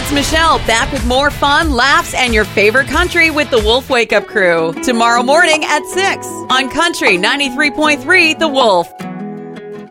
It's Michelle, back with more fun, laughs, and your favorite country with the Wolf Wake Up Crew. Tomorrow morning at 6 on Country 93.3 The Wolf.